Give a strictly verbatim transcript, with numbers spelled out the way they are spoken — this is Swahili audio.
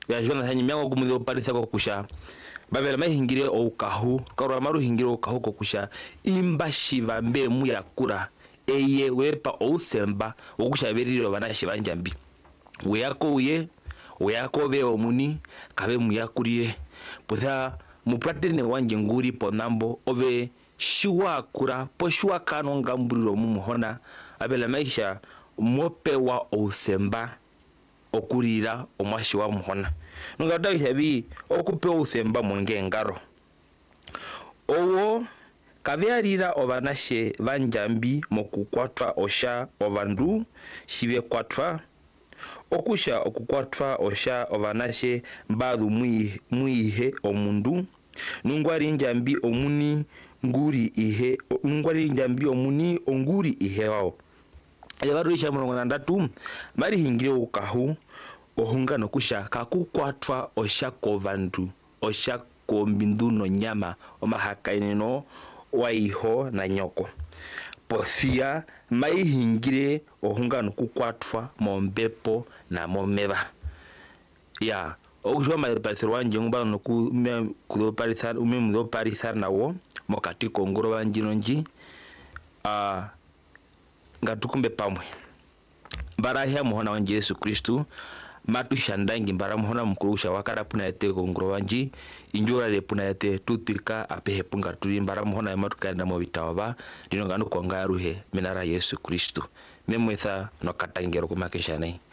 ya jona hanyi miango kumudho paritha ko kusha babela mai hingire o kahu karo maru hingire o kahu ko kusha imba shiva mbe mu yakura eye wepa o semba o kusha beriro bana shibanja mbi we yako uye we yako be omuni kabe mu yakuriye potha mu pratene wanje nguri ponambo ove shiwa kura po shiwa kano ngamburiro mu muhona abela maisha mopewa o semba okurira omwashi wa muhona nungada hibi okupe o semba mungengaro owo kavyarira obanashe banjambi mokukwatwa osha ovandu shibe kwatwa okusha okukwatwa osha obanashe mbadu muihe omundu nungwari njambi omuni nguri ihe nungwari njambi omuni onguri ihe wao yabaruisha murongo nandatu mari hingire ukahu ohunga no kusha kakukwatwa osha kovandu osha kombindu no nyama omahakaineno waiho na nyoko posia mai hingire ohunga no kukwatwa mombepo na momeba ya ogusho mai pasero wanje ngba no ku me kudo parisar ume mudo parisar nawo mokati kongoro banjinonji a uh, ngatukumbe pamwe barahia muhona wanje Yesu Kristu matu shandangi mbara muhona mkurusha wakara puna yate kongoro wanji injura le puna yate tutika apehe punga tuli mbara muhona ya matu kaenda mwabitawaba dino nganu kwa ngaruhe minara Yesu Kristu memwetha no katangero kumakesha nai